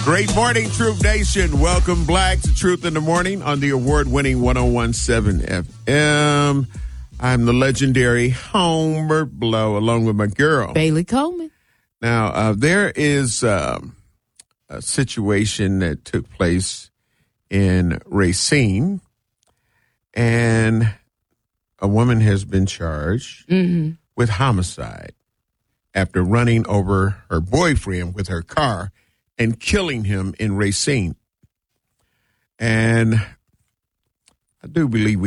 Great morning, Truth Nation. Welcome, Black, to Truth in the Morning on the award-winning 101.7 FM. I'm the legendary Homer Blow, along with my girl, Bailey Coleman. Now, there is a situation that took place in Racine, and a woman has been charged with homicide after running over her boyfriend with her car and killing him in Racine. And I do believe we